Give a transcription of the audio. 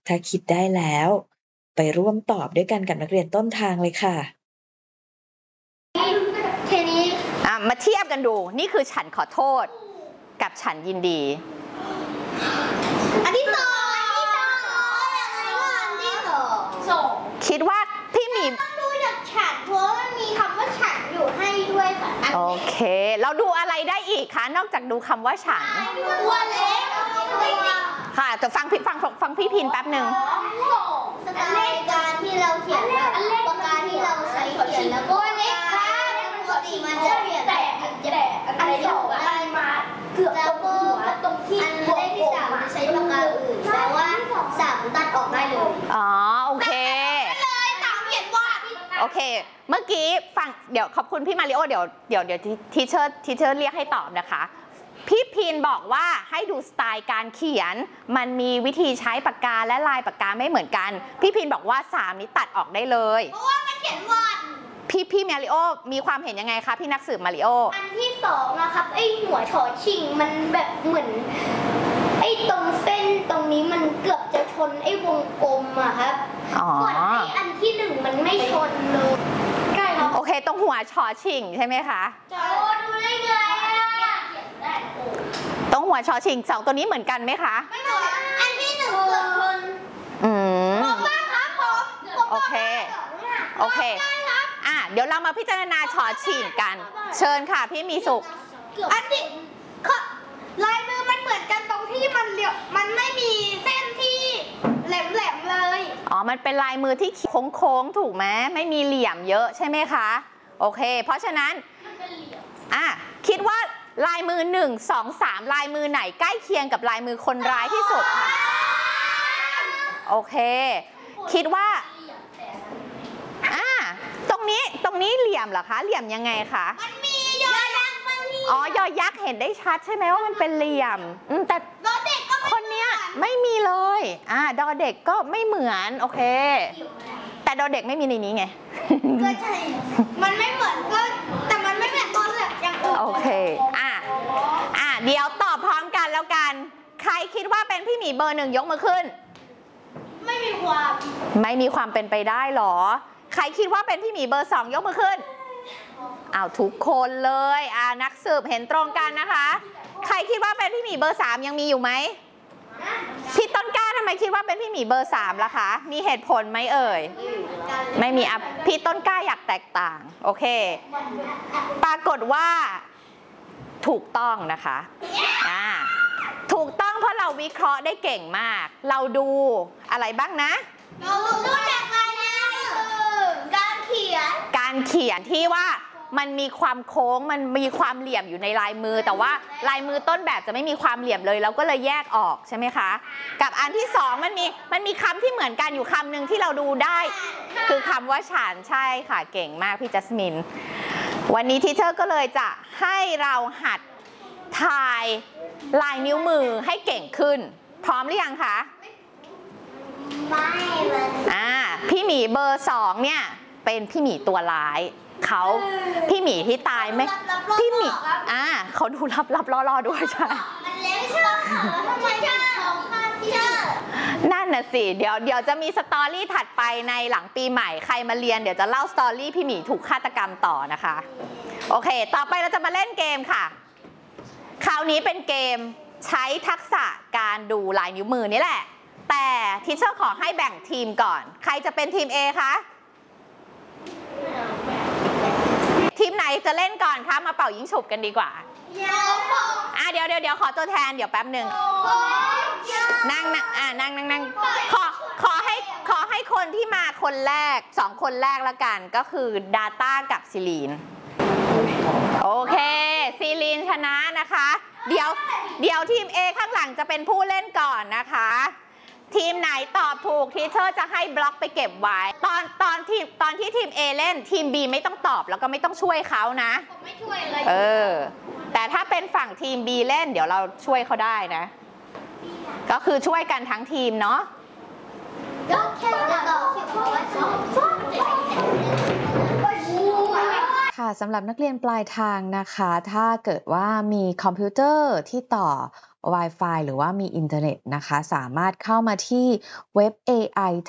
ถ้าคิดได้แล้วไปร่วมตอบด้วยกันกับนักเรียนต้นทางเลยค่ะทีนี้มาเทียบกันดูนี่คือฉันขอโทษกับฉันยินดีอันที่สองคิดว่าพี่หมีต้องดูจากฉันเพราะมันมีคำว่าฉันอยู่ให้ด้วยค่ะโอเคเราดูอะไรได้อีกคะนอกจากดูคำว่าฉันตัวเล็กค่ะจะฟังพี่พินแป๊บหนึ่งสไตล์การที่เราเขียนแบบปากกาที่เราใช้เขียนแล้วก็เล็กค่ะปกติมันจะเปลี่ยนแต่อันสองได้มาเกือบแล้วก็ตรงที่อันเลขที่3จะใช้ปากกาอื่นแต่ว่า3ตัดออกได้เลยอ๋อโอเคเลย3เขียนว่าโอเคเมื่อกี้ฟังเดี๋ยวขอบคุณพี่มาริโอเดี๋ยวทีเชอร์เรียกให้ตอบนะคะพี่พินบอกว่าให้ดูสไตล์การเขียนมันมีวิธีใช้ปากกาและลายปากกาไม่เหมือนกันพี่พินบอกว่า3นี้ตัดออกได้เลยเพราะว่ามันเขียนวันพี่มาริโอมีความเห็นยังไงคะพี่นักสืบมาริโออันที่2นะครับไอหัวชอชิงมันแบบเหมือนไอตรงเส้นตรงนี้มันเกือบจะชนไอวงกลมอะครับส่วนไออันที่1มันไม่ชนเลยใช่ครับโอเคตรงหัวชอชิงใช่ไหมคะจะดูได้ไงตรงหัวชอชิง2ตัวนี้เหมือนกันไหมคะไม่เหมือนอันที่1เกือบชนผมมากครับผมโอเคเดี๋ยวเรามาพิจารณาชอชิงกันเชิญค่ะพี่มีสุขอันที่ลายมือมันเหมือนกันตรงที่มันเรียวมันไม่มีเส้นที่แหลมเลยมันเป็นลายมือที่โค้งถูกไหมไม่มีเหลี่ยมเยอะใช่ไหมคะโอเคเพราะฉะนั้นคิดว่าลายมือ1 2 3ลายมือไหนใกล้เคียงกับลายมือคนร้ายที่สุดคะโอเคคิดว่าตรงนี้เหลี่ยมเหรอคะเหลี่ยมยังไงคะมันมียอยักษ์มันมียอยักษ์เห็นได้ชัดใช่ไหมว่ามันเป็นเหลี่ยมแต่ดอเด็กก็คนเนี้ยไม่มีเลยดอเด็กก็ไม่เหมือนโอเคแต่ดอเด็กไม่มีในนี้ไงก็ใช่มันไม่เหมือนก็แต่มันไม่เหมือนตอนแบบอย่างอื่นโอเคเดี๋ยวตอบพร้อมกันแล้วกันใครคิดว่าเป็นพี่หมีเบอร์1ยกมือขึ้นไม่มีความเป็นไปได้หรอใครคิดว่าเป็นพี่หมีเบอร์2ยกมือขึ้นทุกคนเลยนักสืบเห็นตรงกันนะคะใครคิดว่าเป็นพี่หมีเบอร์3ยังมีอยู่ไหมพี่ต้นกล้าทำไมคิดว่าเป็นพี่หมีเบอร์3ล่ะคะมีเหตุผลไหมเอ่ยไม่มีพี่ต้นกล้าอยากแตกต่างโอเคปรากฏว่าถูกต้องนะคะถูกต้องเพราะเราวิเคราะห์ได้เก่งมากเราดูอะไรบ้างนะเราดูจากลายมือการเขียนที่ว่ามันมีความโค้งมันมีความเหลี่ยมอยู่ในลายมือแต่ว่าลายมือต้นแบบจะไม่มีความเหลี่ยมเลยเราก็เลยแยกออกใช่ไหมคะกับอันที่2มันมีคำที่เหมือนกันอยู่คำหนึ่งที่เราดูได้คือคำว่าฉันใช่ค่ะเก่งมากพี่จัสมินวันนี้ทีเชอร์ก็เลยจะให้เราหัดถ่ายลายนิ้วมือให้เก่งขึ้นพร้อมหรือยังคะไม่พี่หมีเบอร์2เนี่ยเป็นพี่หมีตัวร้ายพี่หมีที่ตายไหมพี่หมีเขาดูรับล่อด้วยใช่มันเล็กใช่ไหมทำไมใช่นั่นน่ะสิเดี๋ยวจะมีสตอรี่ถัดไปในหลังปีใหม่ใครมาเรียนเดี๋ยวจะเล่าสตอรี่พี่หมีถูกฆาตกรรมต่อนะคะโอเคต่อไปเราจะมาเล่นเกมค่ะคราวนี้เป็นเกมใช้ทักษะการดูลายนิ้วมือนี่แหละแต่ทีเชอร์ขอให้แบ่งทีมก่อนใครจะเป็นทีม A คะทีมไหนจะเล่นก่อนคะมาเป่ายิงฉุบกันดีกว่าเดี๋ยวขอตัวแทนเดี๋ยวแป๊บหนึ่งนั่งขอให้คนที่มาคนแรก2คนแรกละกันก็คือดาต้ากับซิลีนโอเคซิลีนชนะนะคะเดี๋ยวทีม A ข้างหลังจะเป็นผู้เล่นก่อนนะคะทีมไหนตอบถูกทีเชอร์จะให้บล็อกไปเก็บไว้ตอนที่ทีม A เล่นทีม B ไม่ต้องตอบแล้วก็ไม่ต้องช่วยเขานะผมไม่ช่วยเลยแต่ถ้าเป็นฝั่งทีม B เล่นเดี๋ยวเราช่วยเขาได้นะก็คือช่วยกันทั้งทีมเนาะก็แค่ตอบเพราะว่าค่ะสำหรับนักเรียนปลายทางนะคะ ถ้าเกิดว่ามีคอมพิวเตอร์ที่ต่อ Wi-Fi หรือว่ามีอินเทอร์เน็ตนะคะ สามารถเข้ามาที่เว็บ AI